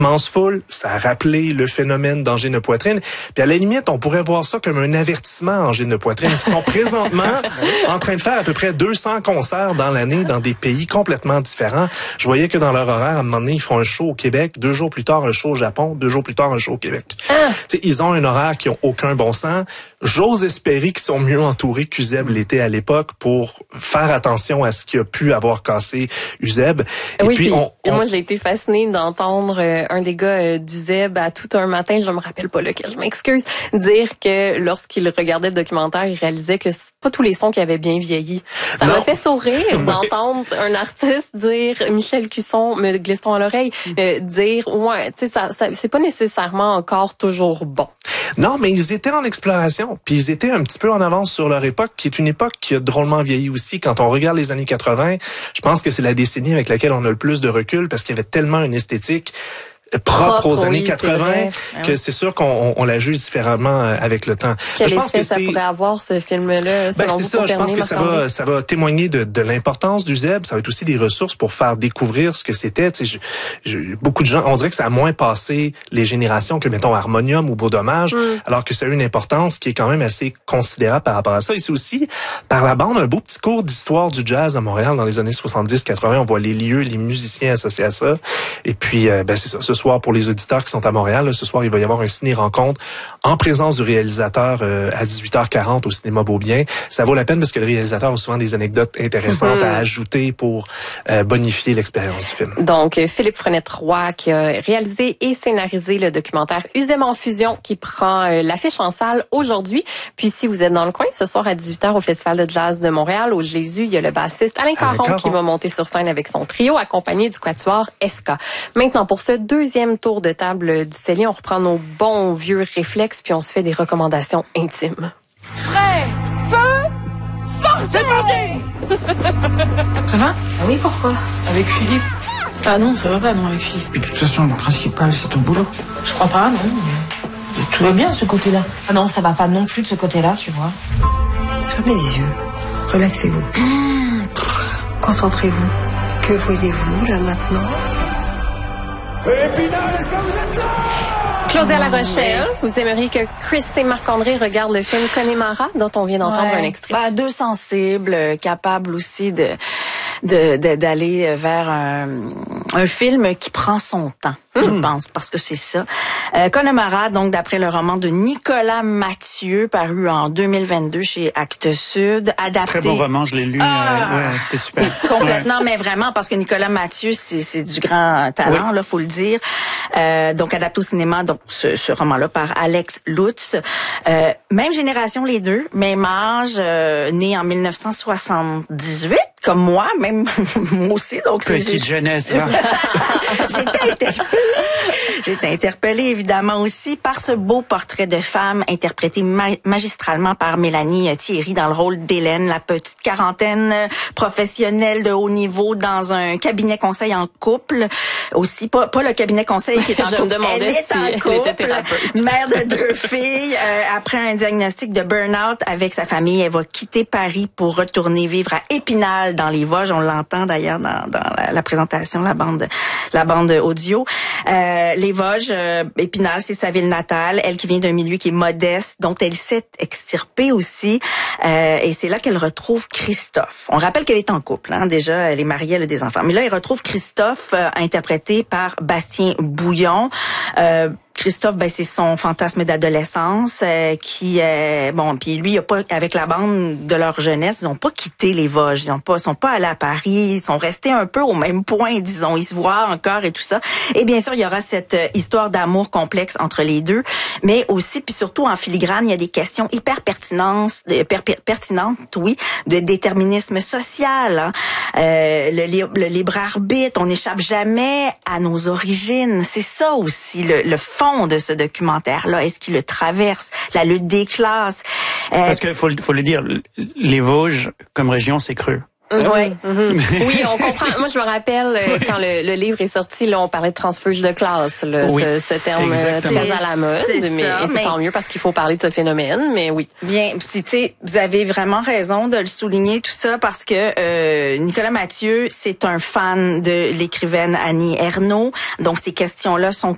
immense foule, ça a rappelé le phénomène d'angine de poitrine. Puis à la limite, on pourrait voir ça comme un avertissement angine de poitrine qui sont présentement en train de faire à peu près 200 concerts dans l'année dans des pays complètement différents. Je voyais que dans leur horaire, à un moment donné, ils font un show au Québec, 2 jours plus tard un show au Japon, 2 jours plus tard un show au Québec. T'sais, ils ont un horaire qui ont aucun bon sens. J'ose espérer qu'ils sont mieux entourés qu'Uzeb l'était à l'époque pour faire attention à ce qui a pu avoir cassé Uzeb. Et oui, puis moi j'ai été fascinée d'entendre un des gars d'Uzeb à tout un matin, je me rappelle pas lequel, je m'excuse, dire que lorsqu'il regardait le documentaire, il réalisait que c'est pas tous les sons qui avaient bien vieilli. Ça m'a fait sourire d'entendre un artiste dire, Michel Cusson, me glisse-t-on à l'oreille, dire, ouais, tu sais, ça c'est pas nécessairement encore toujours bon. Non, mais ils étaient en exploration, puis ils étaient un petit peu en avance sur leur époque, qui est une époque qui a drôlement vieilli aussi. Quand on regarde les années 80, je pense que c'est la décennie avec laquelle on a le plus de recul, parce qu'il y avait tellement une esthétique propre aux années 80 que c'est sûr qu'on la juge différemment avec le temps. Quel je pense effet que ça pourrait avoir, ce film-là? C'est ça, je pense que ça va témoigner de l'importance du Zeb. Ça va être aussi des ressources pour faire découvrir ce que c'était. Beaucoup de gens, on dirait que ça a moins passé les générations que, mettons, Harmonium ou Beau Dommage, alors que ça a eu une importance qui est quand même assez considérable par rapport à ça. Et c'est aussi, par la bande, un beau petit cours d'histoire du jazz à Montréal dans les années 70-80. On voit les lieux, les musiciens associés à ça. Et puis, c'est ça. Ce soir, pour les auditeurs qui sont à Montréal, là, ce soir, il va y avoir un ciné-rencontre en présence du réalisateur à 18h40 au cinéma Beaubien. Ça vaut la peine parce que le réalisateur a souvent des anecdotes intéressantes à ajouter pour bonifier l'expérience du film. Donc, Philippe Frenette-Roy qui a réalisé et scénarisé le documentaire Uzeb en fusion qui prend l'affiche en salle aujourd'hui. Puis si vous êtes dans le coin, ce soir à 18h au Festival de jazz de Montréal, au Jésus, il y a le bassiste Alain Caron qui va monter sur scène avec son trio accompagné du quatuor Esca. Maintenant, pour ce deuxième tour de table du Cellier, on reprend nos bons vieux réflexes puis on se fait des recommandations intimes. Prêt, feu, portez! C'est parti! Ça va? Ah oui, pourquoi? Avec Philippe. Ah non, ça va pas, non, avec Philippe. Et de toute façon, le principal, c'est ton boulot. Je crois pas, non. Tout va bien, de ce côté-là. Ah non, ça va pas non plus de ce côté-là, tu vois. Fermez les yeux. Relaxez-vous. Concentrez-vous. Que voyez-vous, là, maintenant? Épinal, est-ce que vous êtes là? Claudia La Rochelle, vous aimeriez que Chris et Marc-André regardent le film Connemara, dont on vient d'entendre un extrait. Deux sensibles, capables aussi d'aller vers un film qui prend son temps, je pense, parce que c'est ça. Connemara, donc d'après le roman de Nicolas Mathieu, paru en 2022 chez Actes Sud, adapté. Très bon roman, je l'ai lu. C'était super. Complètement, mais vraiment parce que Nicolas Mathieu, c'est du grand talent, là, faut le dire. Donc adapté au cinéma, donc ce roman-là par Alex Lutz. Même génération les deux, même âge, né en 1978, comme moi, même moi aussi. Donc petite jeunesse, là. J'ai été interpellée évidemment aussi par ce beau portrait de femme interprété magistralement par Mélanie Thierry dans le rôle d'Hélène, la petite quarantaine professionnelle de haut niveau dans un cabinet conseil en couple. Aussi, pas le cabinet conseil qui est en couple. Elle est en couple, mère de 2 filles. Après un diagnostic de burn-out avec sa famille, elle va quitter Paris pour retourner vivre à Épinal dans les Vosges. On l'entend d'ailleurs dans la présentation, la bande audio. Les Vosges, Épinal, c'est sa ville natale. Elle qui vient d'un milieu qui est modeste, dont elle s'est extirpée aussi. Et c'est là qu'elle retrouve Christophe. On rappelle qu'elle est en couple, hein, déjà. Elle est mariée, elle a des enfants. Mais là, elle retrouve Christophe, interprété par Bastien Bouillon. Christophe, c'est son fantasme d'adolescence qui puis lui, il a pas, avec la bande de leur jeunesse, ils n'ont pas quitté les Vosges, ils sont pas allés à Paris, ils sont restés un peu au même point, disons, ils se voient encore et tout ça. Et bien sûr, il y aura cette histoire d'amour complexe entre les deux, mais aussi puis surtout en filigrane, il y a des questions hyper pertinentes, oui, de déterminisme social, hein. Le libre arbitre, on n'échappe jamais à nos origines, c'est ça aussi le fond de ce documentaire-là. Est-ce qu'il le traverse? La lutte des classes. Parce que faut le dire, les Vosges, comme région, c'est creux. Oui, oui, on comprend. Moi, je me rappelle quand le livre est sorti, là, on parlait de transfuge de classe, là, ce terme très à la mode, c'est tant mieux parce qu'il faut parler de ce phénomène, mais oui. Bien, tu sais, vous avez vraiment raison de le souligner tout ça parce que Nicolas Mathieu, c'est un fan de l'écrivaine Annie Ernaux, donc ces questions-là sont